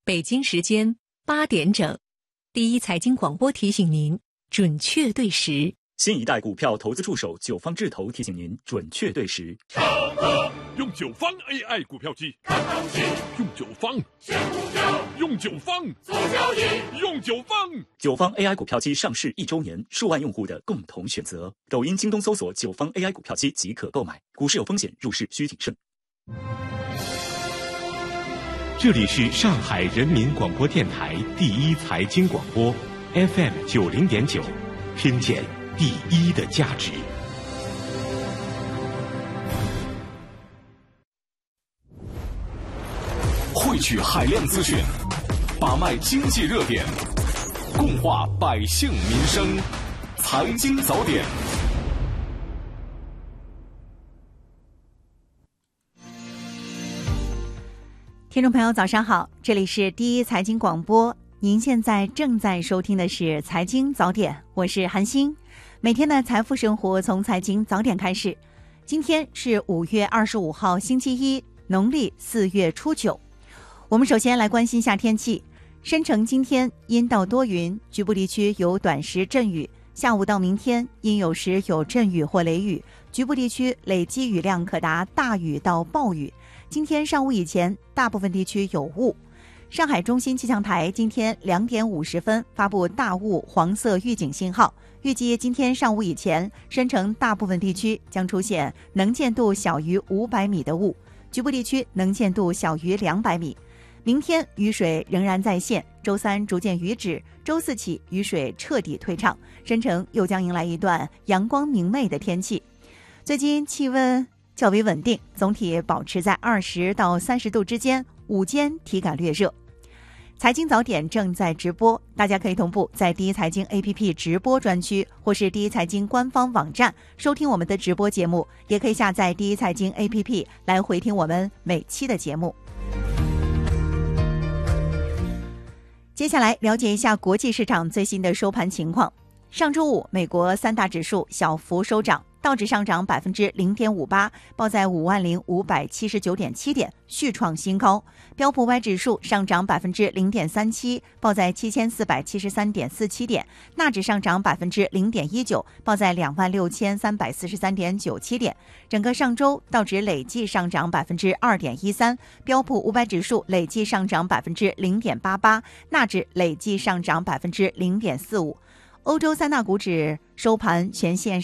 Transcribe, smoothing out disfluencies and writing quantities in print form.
北京时间8点整，第一财经广播提醒您准确对时。 新一代股票投资助手九方智投提醒您准确对时。 用九方 AI 股票机看行情，用九方选股票，用九方做交易，用九方。 九方 AI 股票机上市1周年，数万用户的共同选择。抖音、京东搜索九方 AI 股票机即可购买。股市有风险，入市需谨慎。 这里是上海人民广播电台第一财经广播 FM 90.9，听见第一的价值。 汇聚海量资讯，把脉经济热点，共话百姓民生。财经早点。 听众朋友早上好，这里是第一财经广播，您现在正在收听的是财经早点，我是韩欣。每天的财富生活从财经早点开始。今天是5月25号星期一，农历4月初9。我们首先来关心一下天气。深成今天阴到多云，局部地区有短时阵雨，下午到明天阴有时有阵雨或雷雨，局部地区累积雨量可达大雨到暴雨。今天上午以前，大部分地区有雾。上海中心气象台今天2点50分发布大雾黄色预警信号，预计今天上午以前，深成大部分地区将出现能见度小于500米的雾，局部地区能见度小于200米。明天雨水仍然在线，周三逐渐雨止，周四起雨水彻底退场，深成又将迎来一段阳光明媚的天气。最近气温较为稳定，总体保持在20到30度之间，午间体感略热。财经早点正在直播，大家可以同步在第一财经 APP 直播专区或是第一财经官方网站收听我们的直播节目，也可以下载第一财经 APP 来回听我们每期的节目。接下来了解一下国际市场最新的收盘情况。上周五，美国3大指数小幅收涨，道指上涨 0.58%， 报在50579.7点，续创新高。标普500指数上涨 0.37%， 报在7473.47点。纳指上涨 0.19%， 报在26343.97点。整个上周，道指累计上涨 2.13%， 标普500指数累计上涨 0.88%， 纳指累计上涨 0.45%。欧洲3大股指收盘全线